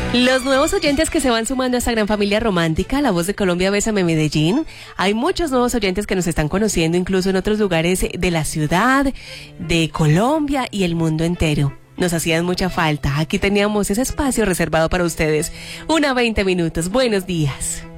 Los nuevos oyentes que se van sumando a esta gran familia romántica, La Voz de Colombia, Bésame Medellín. Hay muchos nuevos oyentes que nos están conociendo incluso en otros lugares de la ciudad, de Colombia y el mundo entero. Nos hacían mucha falta. Aquí teníamos ese espacio reservado para ustedes. 1:20. Buenos días.